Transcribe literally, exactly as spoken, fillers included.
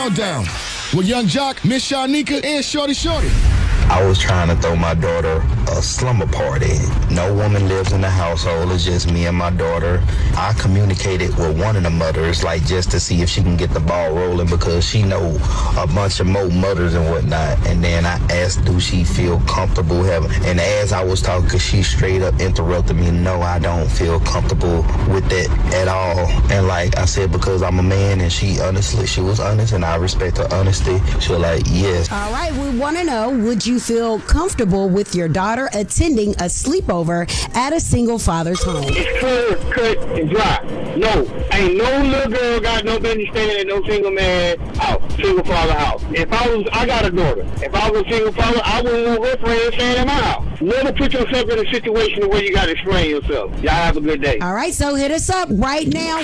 Down with Young Jock, Miss Shanika, and Shorty Shorty. I was trying to throw my daughter a slumber party. No woman lives in the household. It's just me and my daughter. I communicated with one of the mothers, like just to see if she can get the ball rolling because she know a bunch of more mothers and whatnot. And then I asked, do she feel comfortable having? And as I was talking, she straight up interrupted me. No, I don't feel comfortable with that at all. And like I said, because I'm a man, and she honestly, she was honest, and I respect her honesty. She was like, yes. All right, we want to know, would you feel comfortable with your daughter attending a sleepover at a single father's home? It's clear, cut, and dry. No, ain't no little girl got no business staying at no single man house, single father house. If I was, I got a daughter. If I was a single father, I wouldn't want her friends staying in my house. Never put yourself in a situation where you got to explain yourself. Y'all have a good day. All right, so hit us up right now.